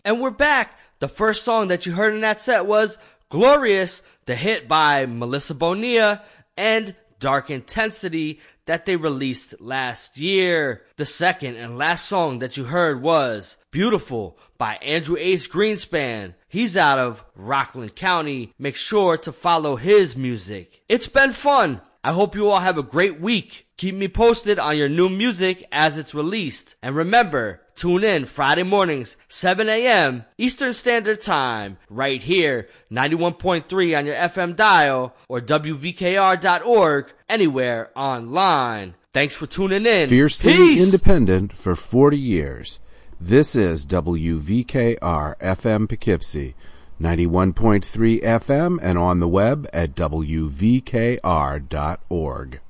And we're back. The first song that you heard in that set was Glorious, the hit by Melissa Bonilla and Dark Intensity that they released last year. The second and last song that you heard was Beautiful by Andrew Ace Greenspan. He's out of Rockland County. Make sure to follow his music. It's been fun. I hope you all have a great week. Keep me posted on your new music as it's released. And remember, tune in Friday mornings, 7 a.m. Eastern Standard Time, right here, 91.3 on your FM dial or WVKR.org, anywhere online. Thanks for tuning in. Fiercely Peace. independent for 40 years. This is WVKR FM Poughkeepsie, 91.3 FM and on the web at WVKR.org.